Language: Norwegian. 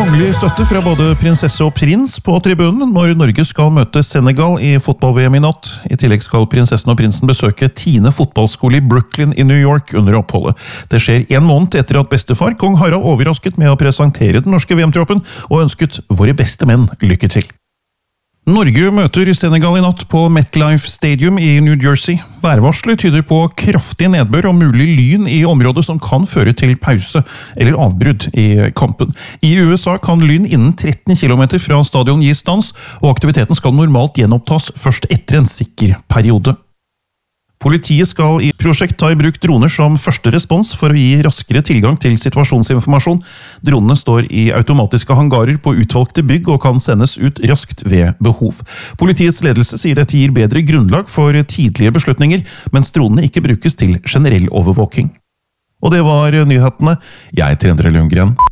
kongelig støtte fra både prinsesse og prins på tribunen når Norge skal møte Senegal i fotball-VM i natt. I tillegg skal prinsessen og prinsen besøke Tine fotballskole i Brooklyn i New York under oppholdet. Det skjer en måned etter at bestefar, kong Harald, overrasket med å presentere den norske VM-troppen og ønsket våre beste menn lykke til. Norge møter Senegal i natt på MetLife Stadium i New Jersey. Værvarselet tyder på kraftig nedbør og mulig lyn i området som kan føre til pause eller avbrudd i kampen. I USA kan lyn innen 13 km fra stadion gi stans, og aktiviteten skal normalt gjenopptas først etter en sikker periode. Politiet skal i prosjekt ta i bruk droner som første respons for å gi raskere tilgang til situasjonsinformasjon. Dronene står i automatiske hangarer på utvalgte bygg og kan sendes ut raskt ved behov. Politiets ledelse sier dette gir bedre grunnlag for tidlige beslutninger, mens dronene ikke brukes til generell overvåking. Og det var nyhetene. Jeg heter Endre Lundgren.